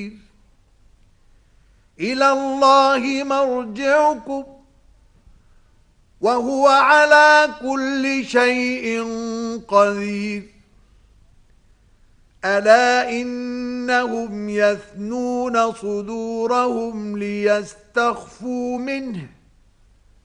إلى الله مرجعكم وهو على كل شيء قدير ألا إنهم يثنون صدورهم ليستخفوا منه